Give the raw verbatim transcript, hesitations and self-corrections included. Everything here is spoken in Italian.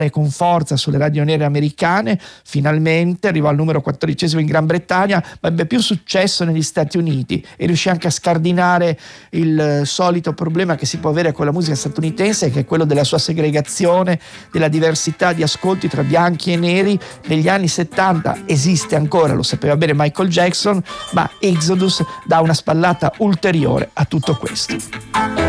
con forza sulle radio nere americane, finalmente arrivò al numero quattordicesimo in Gran Bretagna, ma ebbe più successo negli Stati Uniti e riuscì anche a scardinare il solito problema che si può avere con la musica statunitense, che è quello della sua segregazione, della diversità di ascolti tra bianchi e neri. Negli anni settanta esiste ancora, lo sapeva bene Michael Jackson, ma Exodus dà una spallata ulteriore a tutto questo.